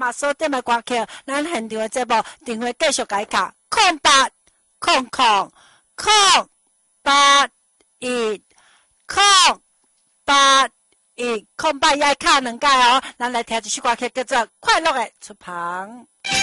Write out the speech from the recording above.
嘛锁定的歌曲，咱现场的节目定会继续改卡0800 081 08也卡两届哦，咱来听一首歌曲叫做《快乐的出旁》。